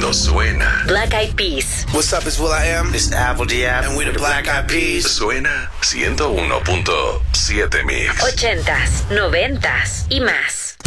cuando suena. Black Eyed Peas. What's up, it's will.i.am. It's Apple D.F. And we're the Black Eyed Peas. Suena 101.7 Mix. 80s, 90s y más.